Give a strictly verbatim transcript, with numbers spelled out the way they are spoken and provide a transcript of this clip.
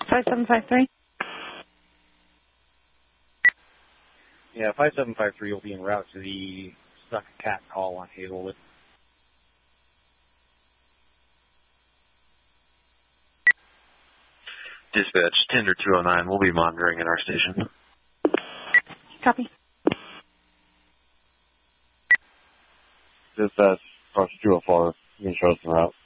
five seven five three. Yeah, five seven five three will be en route to the stuck cat call on Hazelwood. Dispatch, Tender two oh nine, we'll be monitoring at our station. Copy. Dispatch, Cross two oh four, you can show us en route.